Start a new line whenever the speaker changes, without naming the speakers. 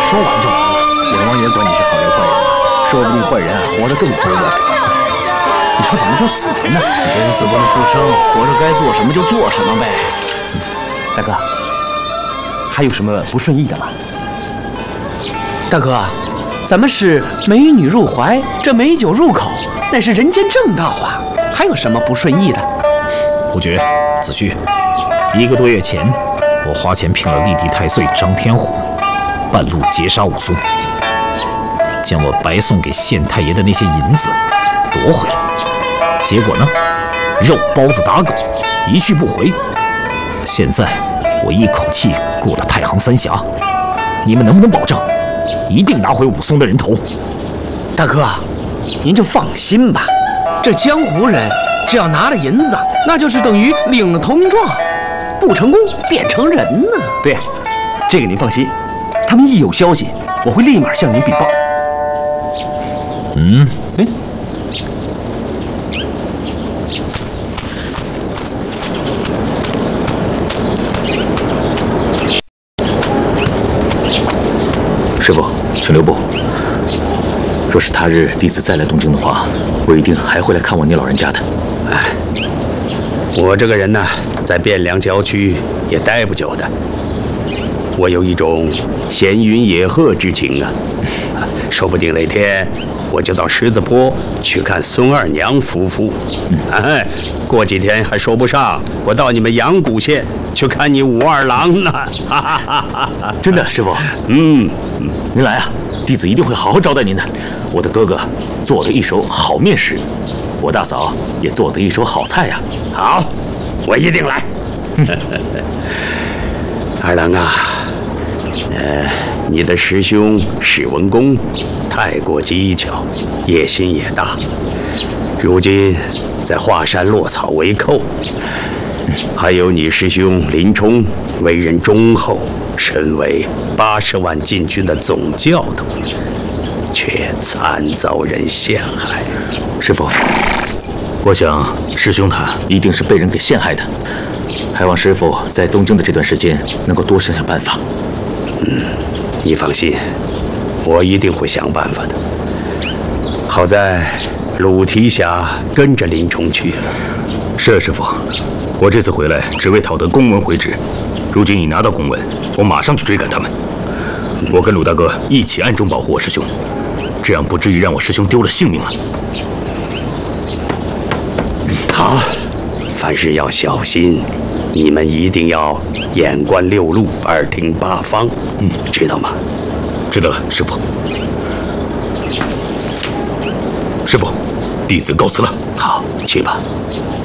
说完就完了。阎王爷管你是好人坏人，说不定坏人活得更滋润。你说怎么就死人呢？人死不能复生，活着该做什么就做什么呗。大哥，还有什么不顺意的吗？
大哥，咱们是美女入怀，这美酒入口，乃是人间正道啊，还有什么不顺意的？
侯爵、子虚，1个多月前，我花钱聘了立地太岁张天虎，半路截杀武松，将我白送给县太爷的那些银子夺回来。结果呢，肉包子打狗，一去不回。现在我一口气过了太行3峡，你们能不能保证，一定拿回武松的人头？
大哥，您就放心吧，这江湖人只要拿了银子，那就是等于领了投名状，不成功变成人呢。
对，这个您放心，他们一有消息，我会立马向您禀报。师傅，请留步。若是他日弟子再来东京的话，我一定还会来看望你老人家的。
哎，我这个人呢，在汴梁郊区也待不久的，我有一种闲云野鹤之情啊，说不定哪天我就到狮子坡去看孙二娘夫妇。哎，过几天还说不上，我到你们阳谷县去看你武二郎呢。
真的，师傅。您来啊，弟子一定会好好招待您的。我的哥哥做的一手好面食，我大嫂也做的一手好菜呀。
好，我一定来。二郎啊，你的师兄史文恭太过机巧，野心也大，如今在华山落草为寇。还有你师兄林冲，为人忠厚，身为80万禁军的总教头，却惨遭人陷害。
师傅，我想师兄他一定是被人给陷害的，还望师傅在东京的这段时间能够多想想办法。
你放心，我一定会想办法的。好在鲁提辖跟着林冲去了。
是啊，师傅，我这次回来只为讨得公文回旨，如今已拿到公文，我马上去追赶他们。我跟鲁大哥一起暗中保护我师兄，这样不至于让我师兄丢了性命啊。
好，凡事要小心，你们一定要眼观6路，耳听8方，知道吗？
知道了，师傅。师傅，弟子告辞了。
好，去吧。